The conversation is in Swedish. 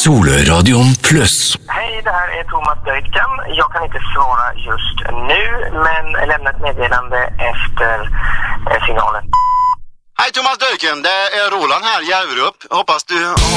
Solradion Plus. Hej, det här är Thomas Döjkan. Jag kan inte svara just nu, men lämna ett meddelande efter signalen. Hej Thomas Döjken, det är Roland här, Järverup. Hoppas du